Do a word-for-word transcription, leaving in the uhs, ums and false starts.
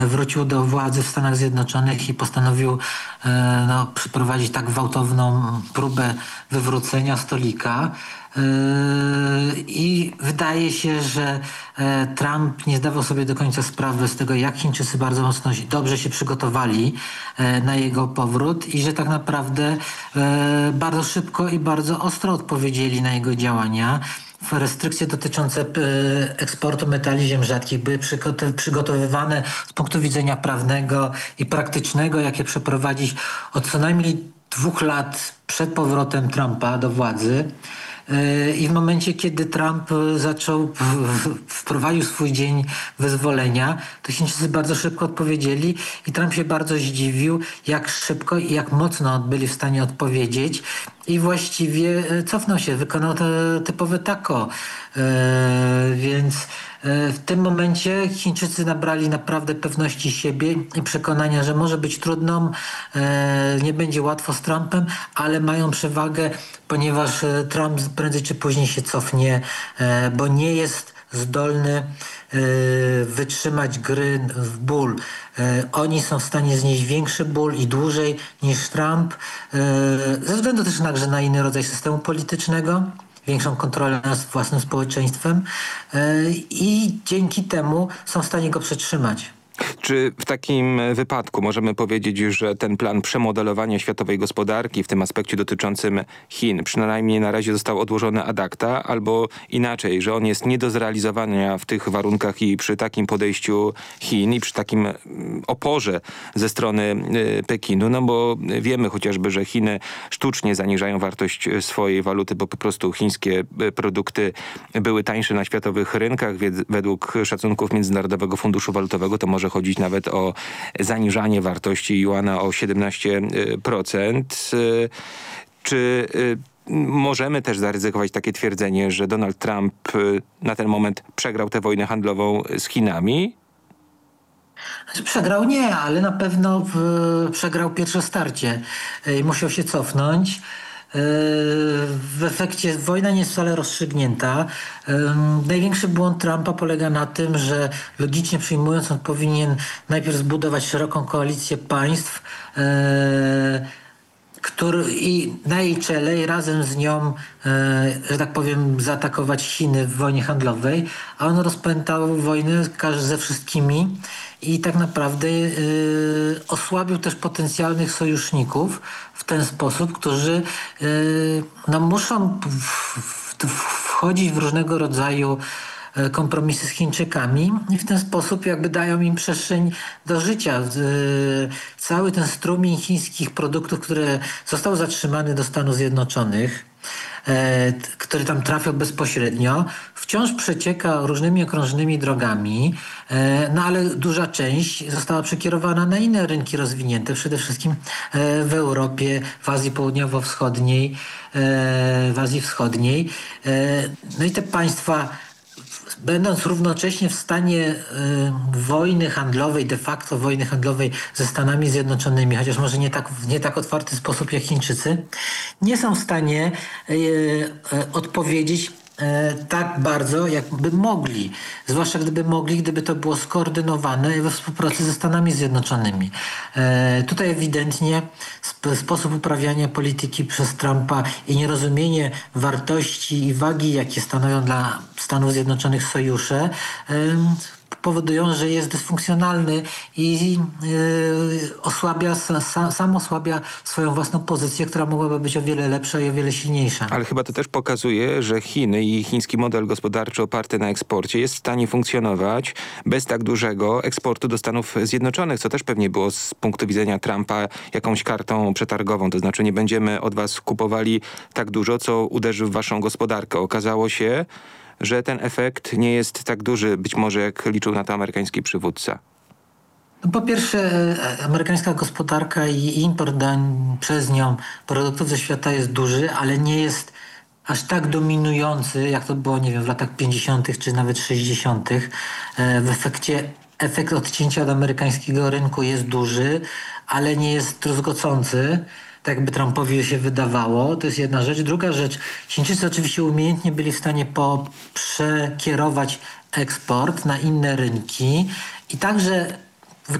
wrócił do władzy w Stanach Zjednoczonych i postanowił e, no, przeprowadzić tak gwałtowną próbę wywrócenia stolika. E, I wydaje się, że e, Trump nie zdawał sobie do końca sprawy z tego, jak Chińczycy bardzo mocno, dobrze się przygotowali e, na jego powrót i że tak naprawdę e, bardzo szybko i bardzo ostro odpowiedzieli na jego działania. Restrykcje dotyczące eksportu metali ziem rzadkich były przygotowywane z punktu widzenia prawnego i praktycznego, jakie przeprowadzić od co najmniej dwóch lat przed powrotem Trumpa do władzy. I w momencie, kiedy Trump zaczął, wprowadził swój dzień wyzwolenia, to Chińczycy bardzo szybko odpowiedzieli i Trump się bardzo zdziwił, jak szybko i jak mocno byli w stanie odpowiedzieć i właściwie cofnął się, wykonał to typowe tako. Więc w tym momencie Chińczycy nabrali naprawdę pewności siebie i przekonania, że może być trudno, nie będzie łatwo z Trumpem, ale mają przewagę, ponieważ Trump prędzej czy później się cofnie, bo nie jest zdolny wytrzymać gry w ból. Oni są w stanie znieść większy ból i dłużej niż Trump, ze względu też także na inny rodzaj systemu politycznego, większą kontrolę nad własnym społeczeństwem i dzięki temu są w stanie go przetrzymać. Czy w takim wypadku możemy powiedzieć, że ten plan przemodelowania światowej gospodarki w tym aspekcie dotyczącym Chin przynajmniej na razie został odłożony ad acta, albo inaczej, że on jest nie do zrealizowania w tych warunkach i przy takim podejściu Chin i przy takim oporze ze strony Pekinu, no bo wiemy chociażby, że Chiny sztucznie zaniżają wartość swojej waluty, bo po prostu chińskie produkty były tańsze na światowych rynkach. Według szacunków Międzynarodowego Funduszu Walutowego to może chodzić nawet o zaniżanie wartości juana o siedemnaście procent. Czy możemy też zaryzykować takie twierdzenie, że Donald Trump na ten moment przegrał tę wojnę handlową z Chinami? Przegrał nie, ale na pewno w, przegrał pierwsze starcie i musiał się cofnąć. W efekcie wojna nie jest wcale rozstrzygnięta. Największy błąd Trumpa polega na tym, że logicznie przyjmując, on powinien najpierw zbudować szeroką koalicję państw, który, i na jej czele i razem z nią, że tak powiem, zaatakować Chiny w wojnie handlowej, a on rozpętał wojnę ze wszystkimi i tak naprawdę y, osłabił też potencjalnych sojuszników w ten sposób, którzy y, no, muszą w, w, wchodzić w różnego rodzaju kompromisy z Chińczykami i w ten sposób jakby dają im przestrzeń do życia. Cały ten strumień chińskich produktów, który został zatrzymany do Stanów Zjednoczonych, który tam trafiał bezpośrednio, wciąż przecieka różnymi okrążnymi drogami, no ale duża część została przekierowana na inne rynki rozwinięte, przede wszystkim w Europie, w Azji Południowo-Wschodniej, w Azji Wschodniej. No i te państwa, będąc równocześnie w stanie y, wojny handlowej, de facto wojny handlowej ze Stanami Zjednoczonymi, chociaż może nie tak, w nie tak otwarty sposób jak Chińczycy, nie są w stanie y, y, odpowiedzieć tak bardzo, jakby mogli. Zwłaszcza gdyby mogli, gdyby to było skoordynowane we współpracy ze Stanami Zjednoczonymi. E, tutaj ewidentnie sp- sposób uprawiania polityki przez Trumpa i nierozumienie wartości i wagi, jakie stanowią dla Stanów Zjednoczonych sojusze, e, powodują, że jest dysfunkcjonalny i yy, osłabia, sam, sam osłabia swoją własną pozycję, która mogłaby być o wiele lepsza i o wiele silniejsza. Ale chyba to też pokazuje, że Chiny i chiński model gospodarczy oparty na eksporcie jest w stanie funkcjonować bez tak dużego eksportu do Stanów Zjednoczonych, co też pewnie było z punktu widzenia Trumpa jakąś kartą przetargową. To znaczy nie będziemy od was kupowali tak dużo, co uderzy w waszą gospodarkę. Okazało się, że ten efekt nie jest tak duży, być może jak liczył na to amerykański przywódca. Po pierwsze, amerykańska gospodarka i import dań przez nią produktów ze świata jest duży, ale nie jest aż tak dominujący, jak to było, nie wiem, w latach pięćdziesiątych czy nawet sześćdziesiątych. W efekcie efekt odcięcia od amerykańskiego rynku jest duży, ale nie jest druzgocący, tak jakby Trumpowi się wydawało. To jest jedna rzecz. Druga rzecz, Chińczycy oczywiście umiejętnie byli w stanie po przekierować eksport na inne rynki i także